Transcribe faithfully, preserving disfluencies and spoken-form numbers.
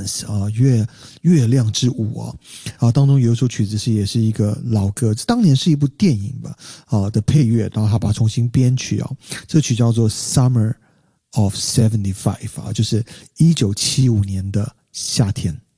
Dance 啊，月月亮之舞啊，啊当中有一首曲子是也是一个老歌，当年是一部电影吧啊的配乐，然后他把它重新编曲啊，这个曲叫做 Summer of seventy-five 啊，就是一九七五年的夏天。